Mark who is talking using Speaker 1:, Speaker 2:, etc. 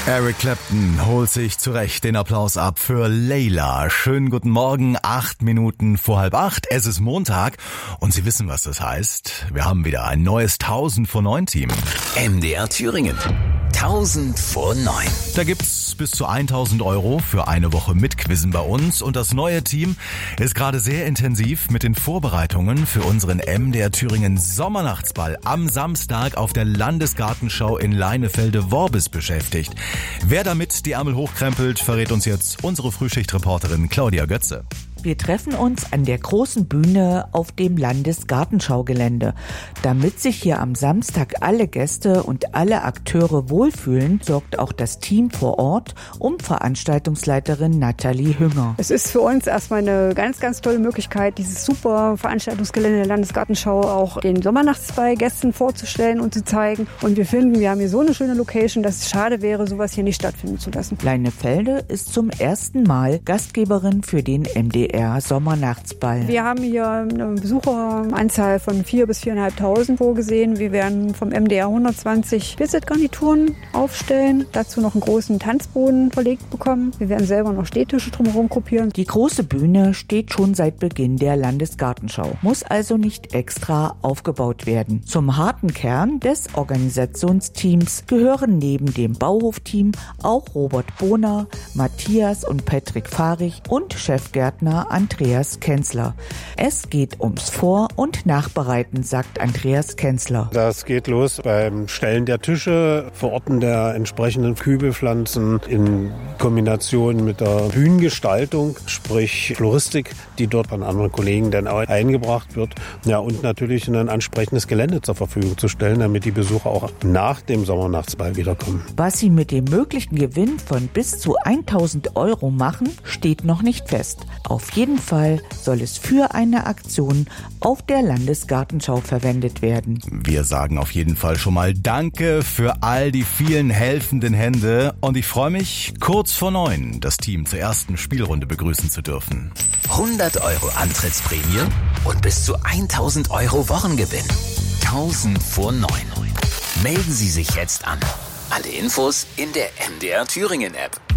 Speaker 1: Eric Clapton holt sich zu Recht den Applaus ab für Layla. Schönen guten Morgen, 8 Minuten vor 7:30. Es ist Montag und Sie wissen, was das heißt. Wir haben wieder ein neues 1000 vor 9 Team.
Speaker 2: MDR Thüringen. 1000 vor 9.
Speaker 1: Da gibt's bis zu 1000 € für eine Woche Mitquizzen bei uns und das neue Team ist gerade sehr intensiv mit den Vorbereitungen für unseren MDR Thüringen Sommernachtsball am Samstag auf der Landesgartenschau in Leinefelde-Worbis beschäftigt. Wer damit die Ärmel hochkrempelt, verrät uns jetzt unsere Frühschichtreporterin Claudia Götze.
Speaker 3: Wir treffen uns an der großen Bühne auf dem Landesgartenschaugelände. Damit sich hier am Samstag alle Gäste und alle Akteure wohlfühlen, sorgt auch das Team vor Ort um Veranstaltungsleiterin Nathalie Hünger.
Speaker 4: Es ist für uns erstmal eine ganz, ganz tolle Möglichkeit, dieses super Veranstaltungsgelände der Landesgartenschau auch den Sommernachtsball-Gästen vorzustellen und zu zeigen. Und wir finden, wir haben hier so eine schöne Location, dass es schade wäre, sowas hier nicht stattfinden zu lassen.
Speaker 3: Leinefelde ist zum ersten Mal Gastgeberin für den MDR Sommernachtsball.
Speaker 4: Wir haben hier eine Besucheranzahl von 4.000 bis 4.500 vorgesehen. Wir werden vom MDR 120 Visitgarnituren aufstellen, dazu noch einen großen Tanzboden verlegt bekommen. Wir werden selber noch Stehtische drumherum gruppieren.
Speaker 3: Die große Bühne steht schon seit Beginn der Landesgartenschau, muss also nicht extra aufgebaut werden. Zum harten Kern des Organisationsteams gehören neben dem Bauhofteam auch Robert Bohner, Matthias und Patrick Fahrig und Chefgärtner Andreas Kenzler. Es geht ums Vor- und Nachbereiten, sagt Andreas Kenzler.
Speaker 5: Das geht los beim Stellen der Tische, Verorten der entsprechenden Kübelpflanzen in Kombination mit der Bühnengestaltung, sprich Floristik, die dort von anderen Kollegen dann auch eingebracht wird. Ja, und natürlich ein entsprechendes Gelände zur Verfügung zu stellen, damit die Besucher auch nach dem Sommernachtsball wiederkommen.
Speaker 3: Was sie mit dem möglichen Gewinn von bis zu 1.000 € machen, steht noch nicht fest. Auf jeden Fall soll es für eine Aktion auf der Landesgartenschau verwendet werden.
Speaker 1: Wir sagen auf jeden Fall schon mal Danke für all die vielen helfenden Hände und ich freue mich, kurz vor 9 das Team zur ersten Spielrunde begrüßen zu dürfen.
Speaker 2: 100 € Antrittsprämie und bis zu 1.000 € Wochengewinn. 1000 vor 9. Melden Sie sich jetzt an. Alle Infos in der MDR Thüringen App.